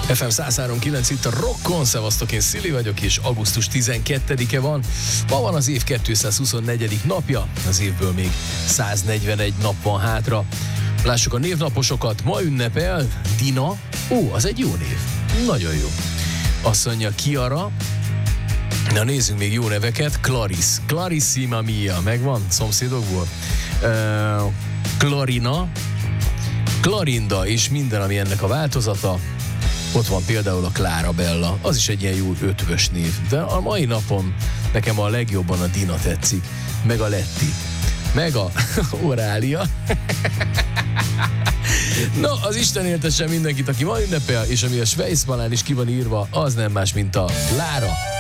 FM 103.9 itt a Rockon, szevasztok, én Szili vagyok, és augusztus 12-e van. Ma van az év 224. napja, az évből még 141 nap van hátra. Lássuk a névnaposokat, ma ünnepel Dina, az egy jó név, nagyon jó. Azt mondja Kiara, na nézzünk még jó neveket, Clarice, Clarissima Mia, megvan szomszédokból, Clarina, Clarinda és minden, ami ennek a változata. Ott van például a Clara Bella, az is egy ilyen jó ötvös név, de a mai napon nekem a legjobban a Dina tetszik, meg a Letti, meg a Orália. No, az Isten éltessen mindenkit, aki ma ünnepel, és ami a Schweizmalán is ki van írva, az nem más, mint a Lara.